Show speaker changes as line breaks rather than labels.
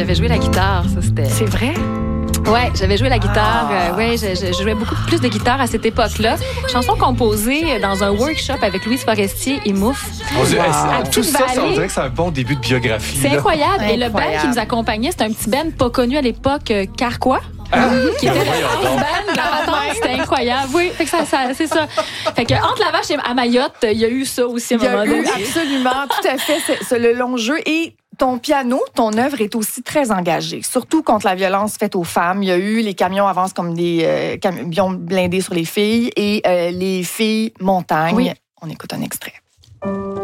j'avais joué la guitare. Ça, c'était...
C'est vrai?
Ouais, j'avais joué la guitare. Ouais, je jouais beaucoup plus de guitare à cette époque-là. Chanson composée dans un workshop avec Louise Forestier et Mouf.
Tout ça, on dirait que c'est un bon début de biographie.
C'est
là.
incroyable. Et le band qui nous accompagnait, c'était un petit band pas connu à l'époque, Carquois. Qui était le house band de la patente. C'était incroyable. Oui, fait que ça, c'est ça. Fait que entre la vache et Mayotte, il y a eu ça aussi à un moment donné.
Absolument, tout à fait. C'est le long jeu. Et ton piano, ton œuvre est aussi très engagée, surtout contre la violence faite aux femmes. Il y a eu les camions avancent comme des camions blindés sur les filles et les filles montagne. Oui. On écoute un extrait.